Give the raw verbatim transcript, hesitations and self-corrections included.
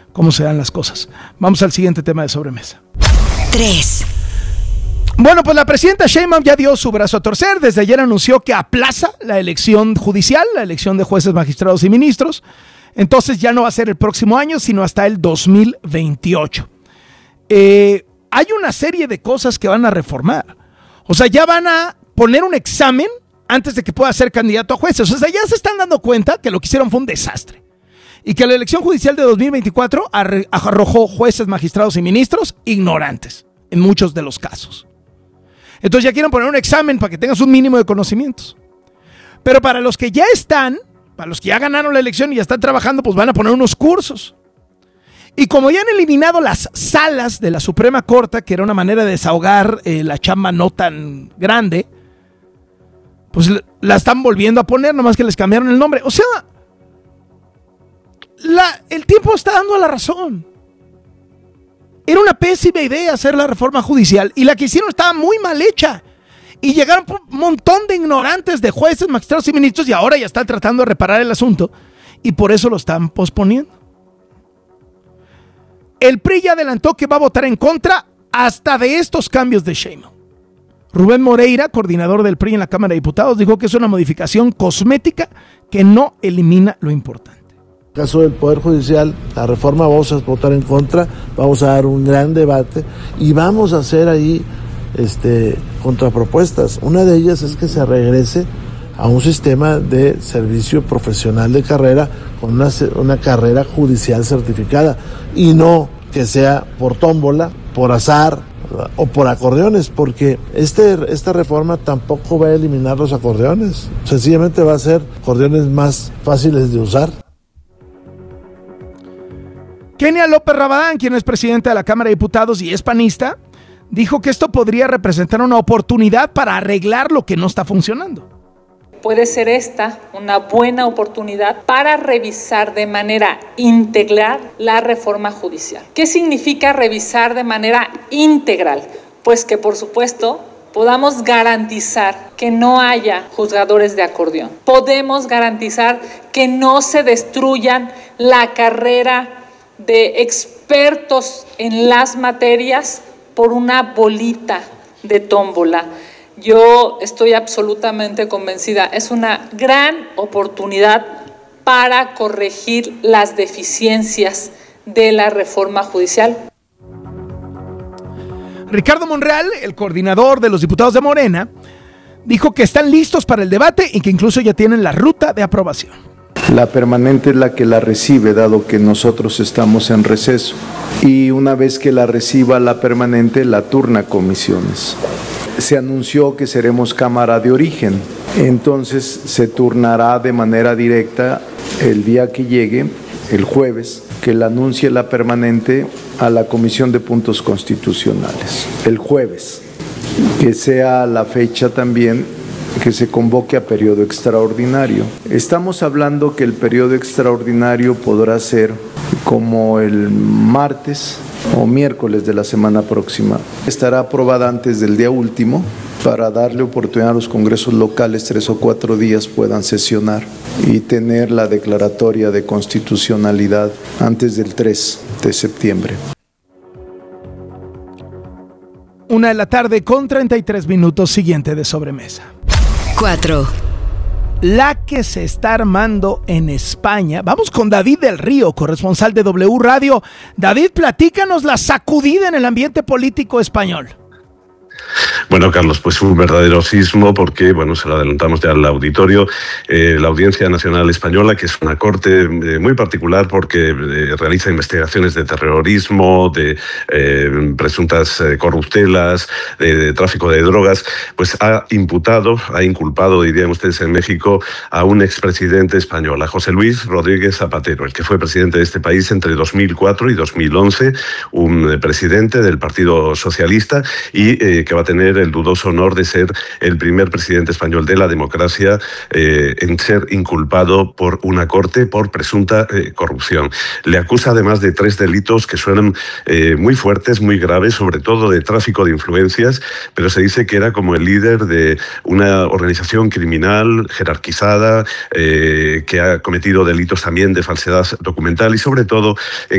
cómo se dan las cosas. Vamos al siguiente tema de sobremesa. tres. Bueno, pues la presidenta Sheinbaum ya dio su brazo a torcer. Desde ayer anunció que aplaza la elección judicial, la elección de jueces, magistrados y ministros. Entonces ya no va a ser el próximo año, sino hasta el dos mil veintiocho. Eh, hay una serie de cosas que van a reformar. O sea, ya van a poner un examen antes de que pueda ser candidato a jueces. O sea, ya se están dando cuenta que lo que hicieron fue un desastre. Y que la elección judicial de dos mil veinticuatro arrojó jueces, magistrados y ministros ignorantes en muchos de los casos. Entonces ya quieren poner un examen para que tengas un mínimo de conocimientos. Pero para los que ya están, para los que ya ganaron la elección y ya están trabajando, pues van a poner unos cursos. Y como ya han eliminado las salas de la Suprema Corte, que era una manera de desahogar eh, la chamba no tan grande, pues la están volviendo a poner, nomás que les cambiaron el nombre. O sea, la, el tiempo está dando la razón. Era una pésima idea hacer la reforma judicial y la que hicieron estaba muy mal hecha. Y llegaron un montón de ignorantes de jueces, magistrados y ministros y ahora ya están tratando de reparar el asunto y por eso lo están posponiendo. El P R I ya adelantó que va a votar en contra hasta de estos cambios de Sheinbaum. Rubén Moreira, coordinador del P R I en la Cámara de Diputados, dijo que es una modificación cosmética que no elimina lo importante. En el caso del Poder Judicial, la reforma vamos a votar en contra, vamos a dar un gran debate y vamos a hacer ahí este, contrapropuestas. Una de ellas es que se regrese a un sistema de servicio profesional de carrera con una, una carrera judicial certificada y no que sea por tómbola, por azar o por acordeones, porque este, esta reforma tampoco va a eliminar los acordeones, sencillamente va a ser acordeones más fáciles de usar. Kenia López Rabadán, quien es presidenta de la Cámara de Diputados y es panista, dijo que esto podría representar una oportunidad para arreglar lo que no está funcionando. Puede ser esta una buena oportunidad para revisar de manera integral la reforma judicial. ¿Qué significa revisar de manera integral? Pues que, por supuesto, podamos garantizar que no haya juzgadores de acordeón. Podemos garantizar que no se destruyan la carrera de expertos en las materias por una bolita de tómbola. Yo estoy absolutamente convencida, es una gran oportunidad para corregir las deficiencias de la reforma judicial. Ricardo Monreal, el coordinador de los diputados de Morena, dijo que están listos para el debate y que incluso ya tienen la ruta de aprobación. La permanente es la que la recibe, dado que nosotros estamos en receso. Y una vez que la reciba la permanente, la turna a comisiones. Se anunció que seremos Cámara de Origen, entonces se turnará de manera directa el día que llegue, el jueves, que la anuncie la permanente a la Comisión de Puntos Constitucionales. El jueves, que sea la fecha también que se convoque a periodo extraordinario. Estamos hablando que el periodo extraordinario podrá ser como el martes o miércoles de la semana próxima. Estará aprobada antes del día último para darle oportunidad a los congresos locales tres o cuatro días puedan sesionar y tener la declaratoria de constitucionalidad antes del tres de septiembre. Una de la tarde con treinta y tres minutos, siguiente de sobremesa. cuatro. La que se está armando en España. Vamos con David del Río, corresponsal de W Radio. David, platícanos la sacudida en el ambiente político español. Bueno, Carlos, pues un verdadero sismo porque, bueno, se lo adelantamos ya al auditorio, eh, la Audiencia Nacional Española, que es una corte eh, muy particular porque eh, realiza investigaciones de terrorismo, de eh, presuntas eh, corruptelas, de, de tráfico de drogas, pues ha imputado, ha inculpado, dirían ustedes en México, a un expresidente español, a José Luis Rodríguez Zapatero, el que fue presidente de este país entre dos mil cuatro y dos mil once, un eh, presidente del Partido Socialista y eh, que va a tener el dudoso honor de ser el primer presidente español de la democracia eh, en ser inculpado por una corte por presunta eh, corrupción. Le acusa además de tres delitos que suenan eh, muy fuertes, muy graves, sobre todo de tráfico de influencias, pero se dice que era como el líder de una organización criminal jerarquizada eh, que ha cometido delitos también de falsedad documental y sobre todo